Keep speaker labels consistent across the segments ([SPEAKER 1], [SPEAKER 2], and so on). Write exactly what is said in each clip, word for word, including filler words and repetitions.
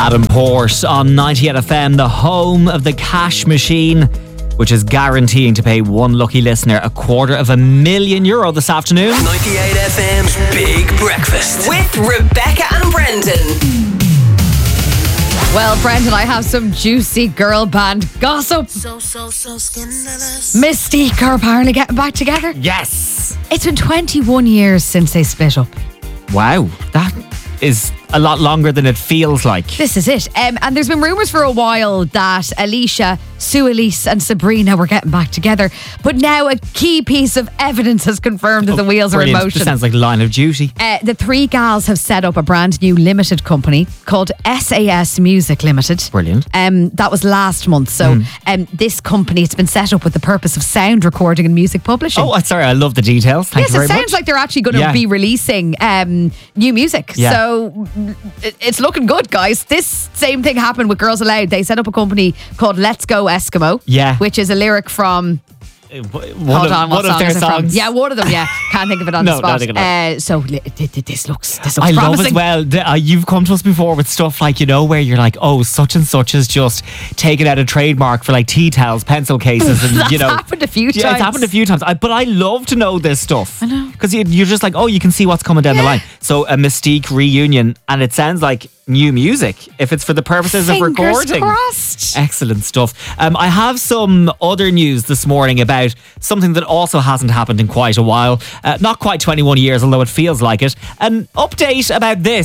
[SPEAKER 1] Adam Port on ninety-eight F M, the home of the cash machine, which is guaranteeing to pay one lucky listener a quarter of a million euro this afternoon.
[SPEAKER 2] ninety-eight F M's Big Breakfast with Rebecca and Brendan.
[SPEAKER 3] Well, Brendan, I have some juicy girl band gossip.
[SPEAKER 4] So, so, so scandalous.
[SPEAKER 3] Mystique are apparently getting back together.
[SPEAKER 1] Yes.
[SPEAKER 3] It's been twenty-one years since they split up.
[SPEAKER 1] Wow, that is a lot longer than it feels like.
[SPEAKER 3] This is it. Um, and there's been rumours for a while that Alicia, Sue Elise and Sabrina were getting back together. But now a key piece of evidence has confirmed that
[SPEAKER 1] Oh,
[SPEAKER 3] the wheels
[SPEAKER 1] brilliant.
[SPEAKER 3] are in motion.
[SPEAKER 1] This sounds like Line of Duty.
[SPEAKER 3] Uh, the three gals have set up a brand new limited company called S A S Music Limited.
[SPEAKER 1] Brilliant.
[SPEAKER 3] Um, that was last month. So
[SPEAKER 1] Mm.
[SPEAKER 3] um, this company, it's been set up with the purpose of sound recording and music publishing.
[SPEAKER 1] Oh, sorry, I love the details. Thank
[SPEAKER 3] yes,
[SPEAKER 1] you very
[SPEAKER 3] it sounds
[SPEAKER 1] much.
[SPEAKER 3] like they're actually going to
[SPEAKER 1] Yeah.
[SPEAKER 3] be releasing um, new music.
[SPEAKER 1] Yeah.
[SPEAKER 3] So it- it's looking good, guys. This same thing happened with Girls Aloud. They set up a company called Let's Go Eskimo.
[SPEAKER 1] Yeah.
[SPEAKER 3] Which is a lyric from...
[SPEAKER 1] One
[SPEAKER 3] Hold
[SPEAKER 1] of,
[SPEAKER 3] on, what
[SPEAKER 1] one
[SPEAKER 3] song
[SPEAKER 1] of their
[SPEAKER 3] is it from?
[SPEAKER 1] songs.
[SPEAKER 3] Yeah, one of them, yeah. Can't think of it on
[SPEAKER 1] No,
[SPEAKER 3] the spot.
[SPEAKER 1] not thinking of it.
[SPEAKER 3] Uh, so li- th- th- this looks this looks
[SPEAKER 1] I
[SPEAKER 3] promising.
[SPEAKER 1] love as well. the- Uh, you've come to us before with stuff like, you know, where you're like, oh, such and such has just taken out a trademark for like tea towels, pencil cases, and
[SPEAKER 3] That's
[SPEAKER 1] you know,
[SPEAKER 3] happened a few
[SPEAKER 1] yeah,
[SPEAKER 3] times.
[SPEAKER 1] it's happened a few times. I, but I love to know this stuff.
[SPEAKER 3] I know.
[SPEAKER 1] Because you, you're just like, oh, you can see what's coming down the
[SPEAKER 3] Yeah.
[SPEAKER 1] line. So a Mystique reunion, and it sounds like new music if it's for the purposes
[SPEAKER 3] Fingers
[SPEAKER 1] of recording.
[SPEAKER 3] crossed.
[SPEAKER 1] Excellent stuff. Um, I have some other news this morning about something that also hasn't happened in quite a while. Uh, not quite twenty-one years, although it feels like it. An update about this.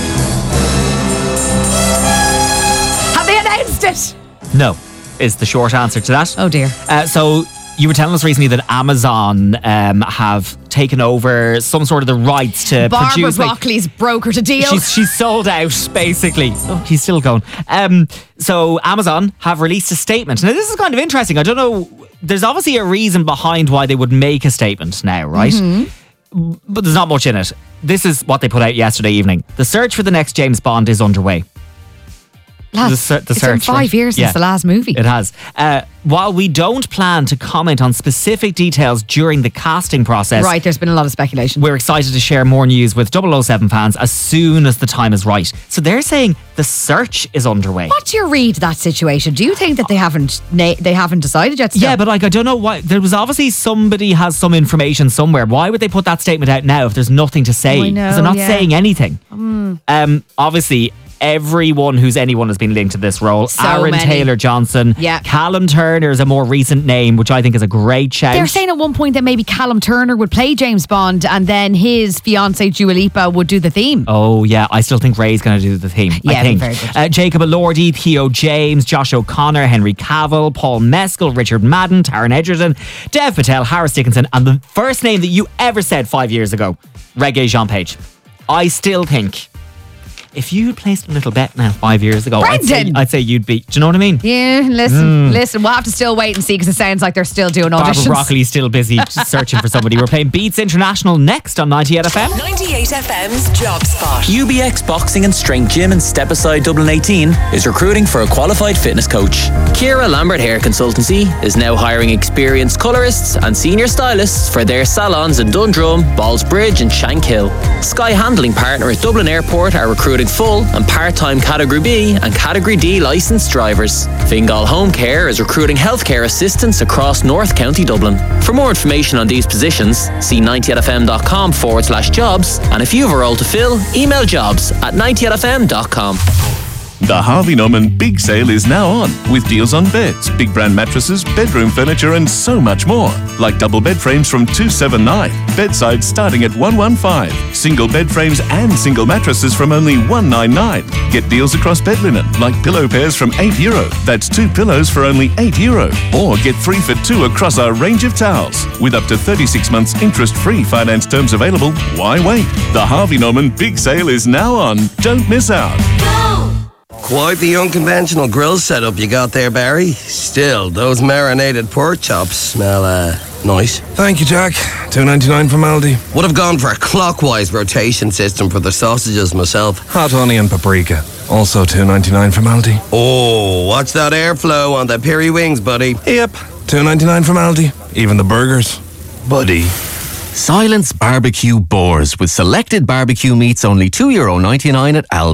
[SPEAKER 3] Have they announced it?
[SPEAKER 1] No, is the short answer to that.
[SPEAKER 3] Oh dear.
[SPEAKER 1] Uh, so you were telling us recently that Amazon um, have taken over some sort of the rights to
[SPEAKER 3] Barbara
[SPEAKER 1] produce. like-
[SPEAKER 3] Broccoli's brokered a deal.
[SPEAKER 1] She's, she's sold out, basically. Oh, he's still going. Um, so Amazon have released a statement. Now, this is kind of interesting. I don't know. There's obviously a reason behind why they would make a statement now, right?
[SPEAKER 3] Mm-hmm.
[SPEAKER 1] But there's not much in it. This is what they put out yesterday evening. The search for the next James Bond is underway.
[SPEAKER 3] Lads,
[SPEAKER 1] the ser- the
[SPEAKER 3] it's been
[SPEAKER 1] search,
[SPEAKER 3] five
[SPEAKER 1] right?
[SPEAKER 3] years since
[SPEAKER 1] Yeah.
[SPEAKER 3] the last movie.
[SPEAKER 1] It has. Uh, while we don't plan to comment on specific details during the casting process,
[SPEAKER 3] Right, there's been a lot of speculation.
[SPEAKER 1] we're excited to share more news with double oh seven fans as soon as the time is right. So they're saying the search is underway.
[SPEAKER 3] What do you read that situation? Do you think that they haven't na- they haven't decided yet? Still?
[SPEAKER 1] Yeah, but like I don't know why. There was obviously somebody has some information somewhere. Why would they put that statement out now if there's nothing to say?
[SPEAKER 3] I know,
[SPEAKER 1] Because they're not
[SPEAKER 3] yeah.
[SPEAKER 1] saying anything. Um, obviously, everyone who's anyone has been linked to this role.
[SPEAKER 3] So
[SPEAKER 1] Aaron
[SPEAKER 3] many.
[SPEAKER 1] Taylor Johnson.
[SPEAKER 3] Yeah.
[SPEAKER 1] Callum Turner is a more recent name, which I think is a great shout.
[SPEAKER 3] They're saying at one point that maybe Callum Turner would play James Bond and then his fiancée Dua Lipa would do the theme.
[SPEAKER 1] Oh, yeah. I still think Ray's going to do the theme.
[SPEAKER 3] Yeah,
[SPEAKER 1] I think.
[SPEAKER 3] very good.
[SPEAKER 1] Uh, Jacob Elordi, Theo James, Josh O'Connor, Henry Cavill, Paul Mescal, Richard Madden, Taron Egerton, Dev Patel, Harris Dickinson, and the first name that you ever said five years ago, Reggae Jean Page. I still think if you had placed a little bet now five years ago, I'd say,
[SPEAKER 3] Brendan!
[SPEAKER 1] I'd say you'd be. Do you know what I mean?
[SPEAKER 3] Yeah, listen, listen. We'll have to still wait and see because it sounds like they're still doing
[SPEAKER 1] Barbara
[SPEAKER 3] auditions.
[SPEAKER 1] Broccoli's still busy searching for somebody. We're playing Beats International next on ninety-eight F M.
[SPEAKER 2] ninety-eight F M's Job Spot.
[SPEAKER 5] U B X Boxing and Strength Gym in Step Aside Dublin eighteen is recruiting for a qualified fitness coach. Kira Lambert Hair Consultancy is now hiring experienced colourists and senior stylists for their salons in Dundrum, Ballsbridge and Shankill. Sky Handling Partner at Dublin Airport are recruiting full and part-time Category B and Category D licensed drivers. Fingal Home Care is recruiting healthcare assistants across North County Dublin. For more information on these positions, see ninety-eight fm.com forward slash jobs, and if you have a role to fill, email jobs at ninety-eight f m dot com.
[SPEAKER 6] The Harvey Norman Big Sale is now on, with deals on beds, big brand mattresses, bedroom furniture and so much more. Like double bed frames from two seventy-nine, bedsides starting at one fifteen, single bed frames and single mattresses from only one ninety-nine. Get deals across bed linen, like pillow pairs from eight euro. That's two pillows for only eight euro. Or get three for two across our range of towels. With up to thirty-six months interest-free finance terms available, why wait? The Harvey Norman Big Sale is now on. Don't miss out.
[SPEAKER 7] Quite the unconventional grill setup you got there, Barry. Still, those marinated pork chops smell, uh, nice.
[SPEAKER 8] Thank you, Jack. two ninety-nine from Aldi.
[SPEAKER 7] Would have gone for a clockwise rotation system for the sausages myself.
[SPEAKER 8] Hot onion paprika. Also two ninety-nine from Aldi.
[SPEAKER 7] Oh, watch that airflow on the peri wings, buddy.
[SPEAKER 8] Yep. two ninety-nine from Aldi. Even the burgers. Buddy.
[SPEAKER 9] Silence Barbecue Boars with selected barbecue meats only two euro ninety-nine at Aldi.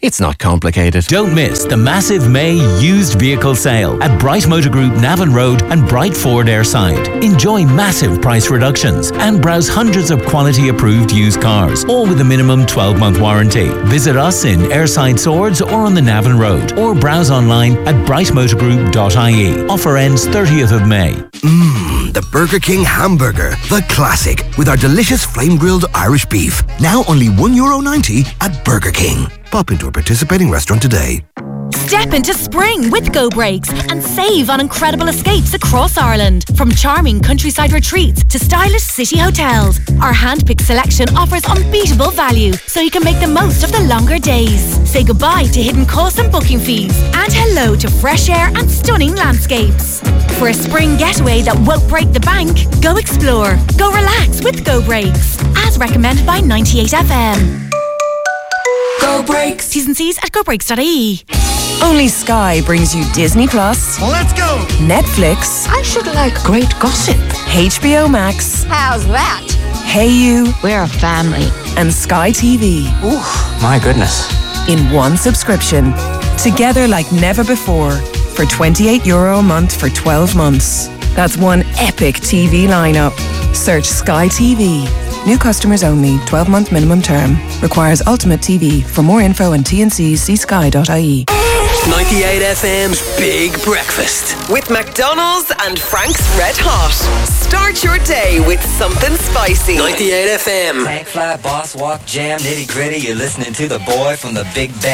[SPEAKER 9] It's not complicated.
[SPEAKER 10] Don't miss the massive May used vehicle sale at Bright Motor Group Navan Road and Bright Ford Airside. Enjoy massive price reductions and browse hundreds of quality approved used cars, all with a minimum twelve month warranty. Visit us in Airside Swords or on the Navan Road, or browse online at bright motor group dot I E. Offer ends thirtieth of May.
[SPEAKER 11] Mmm, the Burger King hamburger, the classic, with our delicious flame-grilled Irish beef. Now only one euro ninety at Burger King. Pop into a participating restaurant today.
[SPEAKER 12] Step into spring with Go Brakes and save on incredible escapes across Ireland. From charming countryside retreats to stylish city hotels, our hand-picked selection offers unbeatable value, so you can make the most of the longer days. Say goodbye to hidden costs and booking fees, and hello to fresh air and stunning landscapes. For a spring getaway that won't break the bank, go explore, go relax with Go Brakes. As recommended by ninety-eight F M. Go Brakes. T's and C's at go brakes dot I E.
[SPEAKER 13] Only Sky brings you Disney Plus.
[SPEAKER 11] Let's go!
[SPEAKER 13] Netflix.
[SPEAKER 14] I should like great gossip.
[SPEAKER 13] H B O Max.
[SPEAKER 14] How's that?
[SPEAKER 13] Hey You.
[SPEAKER 14] We're a family.
[SPEAKER 13] And Sky T V.
[SPEAKER 5] Ooh, my goodness.
[SPEAKER 13] In one subscription. Together like never before. For twenty-eight euro a month for twelve months. That's one epic T V lineup. Search Sky T V. New customers only. twelve month minimum term. Requires Ultimate T V. For more info and T N Cs, see sky dot I E.
[SPEAKER 2] ninety-eight F M's Big Breakfast with McDonald's and Frank's Red Hot. Start your day with something spicy. ninety-eight F M.
[SPEAKER 15] Tank fly, boss walk, jam, nitty gritty. You're listening to the boy from the Big Bang.